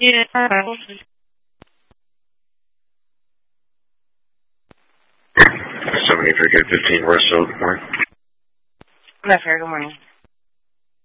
Yeah. 73K15 West Road, good morning. Yes, sir, good morning.